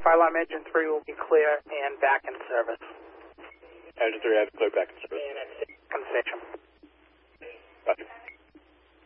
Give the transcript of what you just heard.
Fire alarm engine 3 will be clear and back in service. Engine 3 has clear back in service.